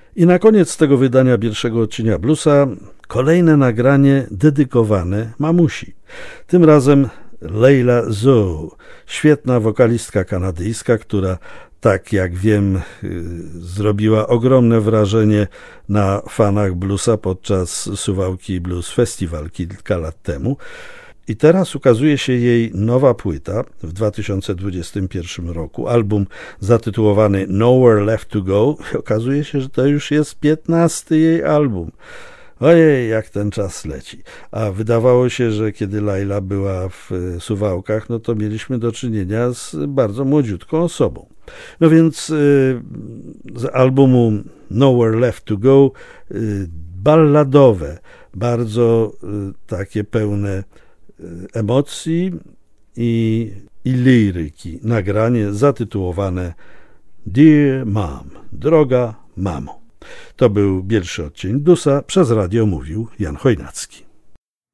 I na koniec tego wydania pierwszego odcienia bluesa kolejne nagranie dedykowane mamusi. Tym razem Leila Zoe, świetna wokalistka kanadyjska, która, tak jak wiem, zrobiła ogromne wrażenie na fanach bluesa podczas Suwałki Blues Festival kilka lat temu. I teraz ukazuje się jej nowa płyta w 2021 roku, album zatytułowany Nowhere Left to Go. Okazuje się, że to już jest 15. jej album. Ojej, jak ten czas leci. A wydawało się, że kiedy Laila była w Suwałkach, no to mieliśmy do czynienia z bardzo młodziutką osobą. No więc z albumu Nowhere Left to Go balladowe, bardzo takie pełne emocji i liryki. Nagranie zatytułowane Dear Mom, droga mamo. To był pierwszy odcień bluesa, przez radio mówił Jan Chojnacki.